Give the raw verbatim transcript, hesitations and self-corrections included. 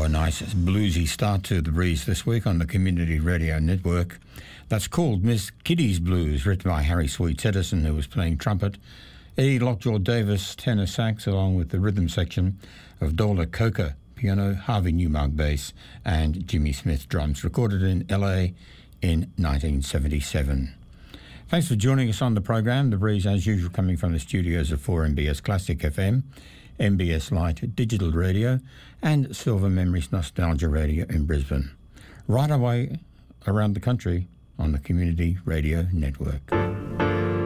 Oh, a nice bluesy start to The Breeze this week on the Community Radio Network. That's called Miss Kitty's Blues, written by Harry Sweets Edison, who was playing trumpet, Eddie Lockjaw Davis, tenor sax, along with the rhythm section of Dola Coker, piano, Harvey Newmark bass, and Jimmy Smith drums, recorded in L A in nineteen seventy-seven. Thanks for joining us on the program. The Breeze, as usual, coming from the studios of four M B S Classic F M, M B S Light Digital Radio, and Silver Memories Nostalgia Radio in Brisbane. Right away around the country on the Community Radio Network.